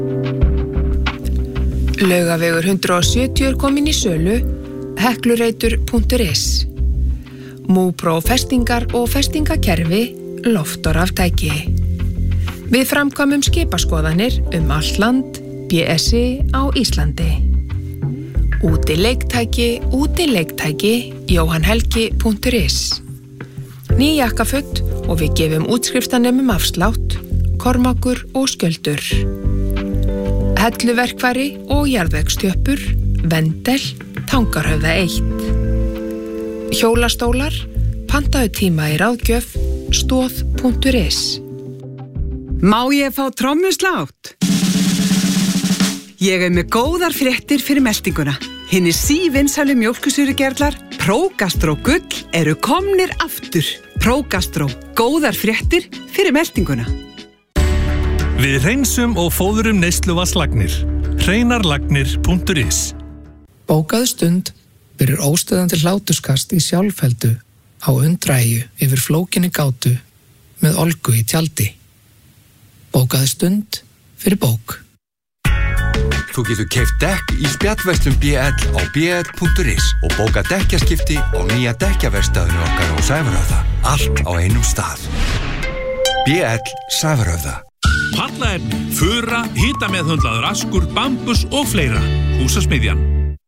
Laugavegur 170 komin í sölu, heklureitur.is. Múpró festingar og festingakerfi, loft og raftæki. Við framkvæmum skipaskoðanir allt land, BSI á Íslandi. Útileiktæki, jóhannhelgi.is. Ný jakkaföt og við gefum útskriftanemum afslátt, Kormákur og Skjöldur. Helluverkfæri og jarðvegstjöppur, Vendel, Tangarhöfða 1. Hjólastólar, pantaðu tíma í ráðgjöf, stoð.is. Má ég fá trommuslátt? Ég með góðar fréttir fyrir meltinguna. Hinir sívinsælu mjólkursýrugerlar Prógastró Gull eru komnir aftur. Prógastró, góðar fréttir fyrir meltinguna. Við hreinsum og fóðurum neysluvatnslagnir. Hreinarlagnir.is. Bókaðu stund fyrir óstöðandi hláturskast í sjálfheldu á undræju yfir flókinni gátu með Olgu í tjaldi. Bókaðu stund fyrir bók. Þú getur keypt dekk í spjallverslun BL á bl.is og bóka dekkjaskipti á nýja dekkjaverkstæðinu okkar á Sævarhöfða. Allt á einum stað. BL Sævarhöfða. Pallaefni, fura, hitameðhöndlaður askur, bambus og fleira. Húsasmiðjan.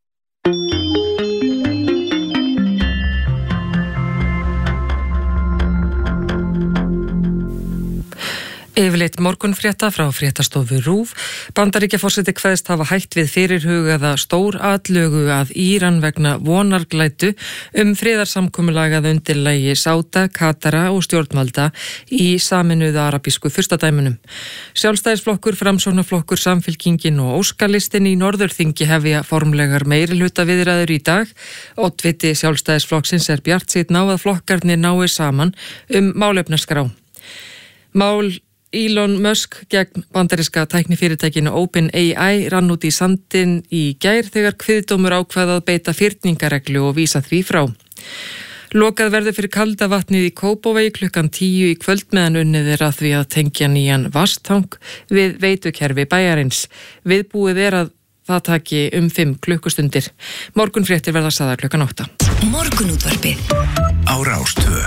Yfirleitt morgunfrétta frá fréttastofu RÚV. Bandaríkjaforseti kveðst hafa hætt við fyrirhugaða stóratlögu að Íran vegna vonarglætu friðarsamkomulag að undirlagi Sáta, Katara og stjórnvalda í Sameinuðu arabísku furstadæmunum. Sjálfstæðisflokkur, Framsóknarflokkur, Samfylkingin og Óskalistin í Norðurþingi hefja formlegar meirihluta viðræður í dag. Oddviti Sjálfstæðisflokksins bjartsýnn á að flokkarnir nái saman málefnaskrá. Mál Elon Musk gegn bandaríska tæknifyrirtækinu OpenAI rann út í sandinn í gær þegar kviðdómur ákvað að beita fyrningareglu og vísa því frá. Lokað verður fyrir kalda vatnið í Kópavogi klukkan 10 í kvöld meðan unnið að því að tengja nýjan vatnstang við veitukerfi bæjarins. Viðbúið að það taki 5 klukkustundir. Morgunfréttir verða sagðar klukkan 8. Morgunútvarpið Á Rás 2.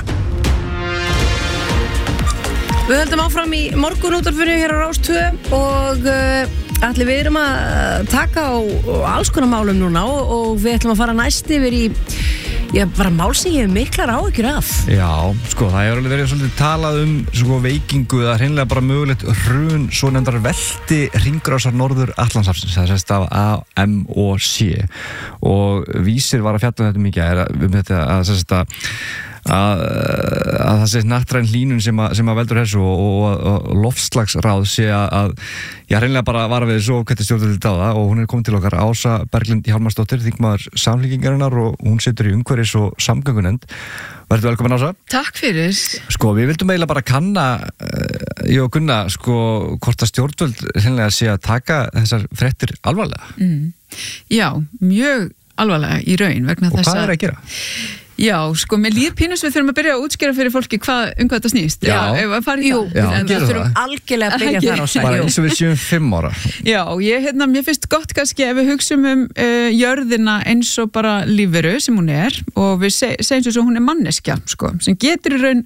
Við höldum áfram í morgunútvarpinu hér á Rás 2 og ætli við erum að taka á alls konar málum núna og við ætlum að fara næst yfir í bara mál sem ég hef miklar áhyggjur af. Já, sko, það hefur alveg verið svolítið talað sko veikingu eða hreinlega bara mögulegt hrun svo nefndar velti hringrásar Norður Atlantshafsins, það sést af AMOC og Vísir var að fjalla þetta mikið að það sé nattræn hlýnun sem að veldur þessu og loftslagsráð sé að hreinlega bara vara við svo hvernig stjórnvöld á það og hún komin til okkar Ása Berglind Hjálmarsdóttir, þingmaður Samfylkingarinnar og hún situr í umhverfis- og samgöngunefnd. Verður velkomin Ása. Takk fyrir. Sko, við vildum eiginlega bara kanna ég og Gunna, sko, hvort að stjórnvöld hreinlega sé að taka þessar fréttir alvarlega. Já, mjög alvarlega í raun vegna þess að... Og hvað að gera? Já, sko, með líð pínus við þurfum að byrja að útskýra fyrir fólki hvað þetta snýst. Já, ef að fara í jú, það. við þurfum algjörlega að byrja þar á sig. Bara eins og við séum 5 ára. Já, mér finnst gott kannski ef við hugsum jörðina eins og bara lífveru sem hún og við segjum svo hún manneskja, sko, sem getur í raun